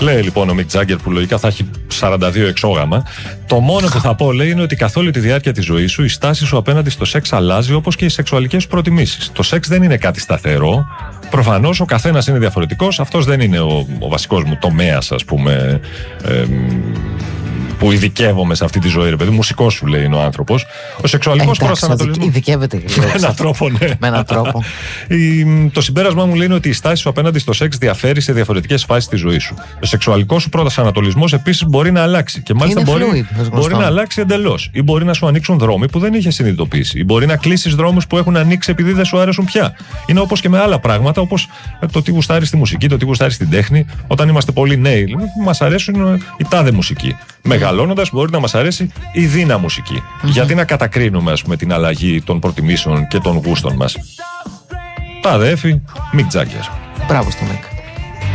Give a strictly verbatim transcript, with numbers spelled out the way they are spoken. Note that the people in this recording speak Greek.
Λέει λοιπόν ο Μικ Τζάγκερ, που λογικά θα έχει σαράντα δύο εξόγαμα, το μόνο που θα πω, λέει, είναι ότι καθ' όλη τη διάρκεια της ζωής σου η στάση σου απέναντι στο σεξ αλλάζει, όπως και οι σεξουαλικές σου προτιμήσεις. Το σεξ δεν είναι κάτι σταθερό. Προφανώς ο καθένας είναι διαφορετικός. Αυτός δεν είναι ο, ο βασικός μου τομέας, ας πούμε, ε, που ειδικεύομαι σε αυτή τη ζωή, ρε παιδί. Μουσικός σου, λέει, είναι ο άνθρωπος. Ο σεξουαλικός προσανατολισμός. Ειδικεύεται. Με έναν τρόπο, ναι. Με έναν τρόπο. Το συμπέρασμά μου λέει είναι ότι η στάση σου απέναντι στο σεξ διαφέρει σε διαφορετικές φάσεις της ζωής σου. Ο σεξουαλικός σου προσανατολισμός επίσης μπορεί να αλλάξει. Και μάλιστα είναι μπορεί, fluid, μπορεί να αλλάξει εντελώς. Ή μπορεί να σου ανοίξουν δρόμοι που δεν είχε συνειδητοποιήσει. Ή μπορεί να κλείσεις δρόμους που έχουν ανοίξει επειδή δεν σου αρέσουν πια. Είναι όπως και με άλλα πράγματα, όπως το τι γουστάρεις στη μουσική, το τι γουστάρεις στην τέχνη. Όταν είμαστε πολύ νέοι, μας αρέσουν η τάδε μουσική. Μεγαλώνοντας μπορεί να μας αρέσει η δίνα μουσική. Mm-hmm. Γιατί να κατακρίνουμε, ας πούμε, την αλλαγή των προτιμήσεων και των γούστων μας. Τάδε έφη, Μικ Τζάγκερ. Μπράβο στο Μικ.